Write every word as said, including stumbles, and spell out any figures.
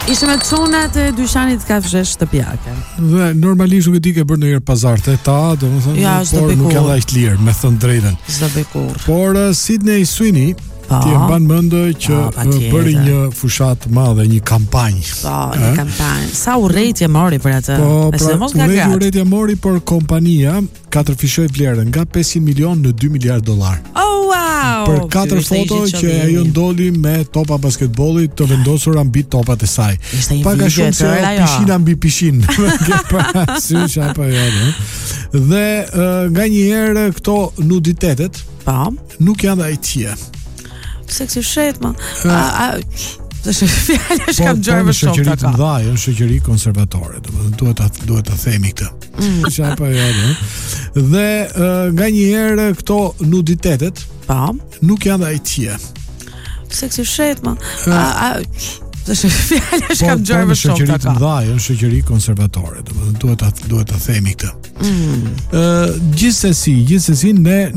Ishte me çunat e dyqanit kafshësh shtëpiake. Dhe normalisht nuk e di ke bërë ndonjëherë pazarte ta, domethënë, ja, por nuk janë aq të lirë, me thënë drejtën. S'do bëj kurrë. Por uh, Sydney Sweeney ti e mban mend që uh, bëri një fushat të madhe, një kampanjë. Po, një kampanjë. Sa urrëtie mori për atë? Po, pra, mos nga urrëtie urrëtie mori, por kompania katërfishoi vlerën nga pesëqind milion në dy miliard dollar. Oh wow! Për katër foto që ajo ndoli me topa basketbollit të vendosura mbi topat e saj. Pak a shumë se pishina mbi pishinë. Ke parasysh apo jo? Dhe uh, nganjëherë këto nuditetet, po, nuk janë ajtje. Seksi shet, ma. A, a, fjala është kam gjërë shumë të ka. Dha, janë shoqëri konservatore, domethënë duhet ta duhet ta themi këtë. Mm. Apo jo, no? Dhe uh, nganjëherë këto nuditetet, po, nuk janë ajtje. Seksi shet, ma. A, a, fjala është kam gjërë shumë të ka. Dha, janë shoqëri konservatore, domethënë duhet ta duhet ta themi këtë. Mm. Uh, gjithsesi, gjithsesi ne